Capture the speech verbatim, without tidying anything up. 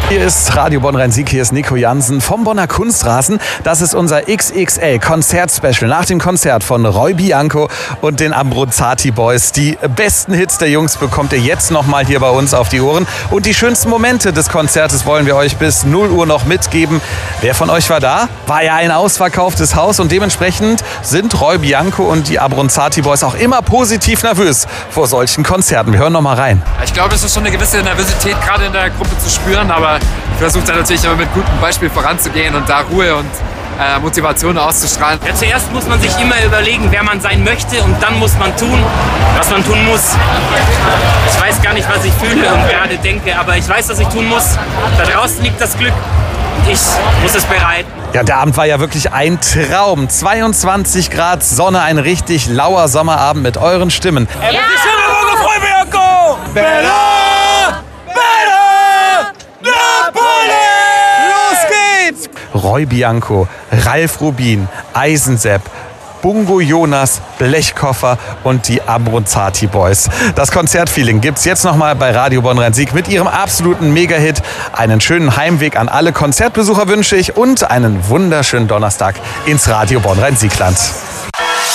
Hier ist Radio Bonn-Rhein-Sieg, hier ist Nico Jansen vom Bonner Kunstrasen. Das ist unser X X L-Konzert-Special nach dem Konzert von Roy Bianco und den Abruzzati Boys. Die besten Hits der Jungs bekommt ihr jetzt nochmal hier bei uns auf die Ohren. Und die schönsten Momente des Konzertes wollen wir euch bis null Uhr noch mitgeben. Wer von euch war da? War ja ein ausverkauftes Haus und dementsprechend sind Roy Bianco und die Abruzzati Boys auch immer positiv nervös vor solchen Konzerten. Wir hören noch mal rein. Ich glaube, es ist schon eine gewisse Nervosität gerade in der Gruppe zu spüren, aber ich versuche da natürlich immer mit gutem Beispiel voranzugehen und da Ruhe und äh, Motivation auszustrahlen. Ja, zuerst muss man sich immer überlegen, wer man sein möchte, und dann muss man tun, was man tun muss. Ich weiß gar nicht, was ich fühle und gerade denke, aber ich weiß, was ich tun muss. Da draußen liegt das Glück und ich muss es bereiten. Ja, der Abend war ja wirklich ein Traum. zweiundzwanzig Grad Sonne, ein richtig lauer Sommerabend mit euren Stimmen. Ja! Bella! Bella! Napoli! Los geht's! Roy Bianco, Ralf Rubin, Eisensepp, Bungo Jonas, Blechkoffer und die Abruzzati Boys. Das Konzertfeeling gibt's jetzt nochmal bei Radio Bonn-Rhein-Sieg mit ihrem absoluten Mega-Hit. Einen schönen Heimweg an alle Konzertbesucher wünsche ich und einen wunderschönen Donnerstag ins Radio Bonn-Rhein-Sieg-Land.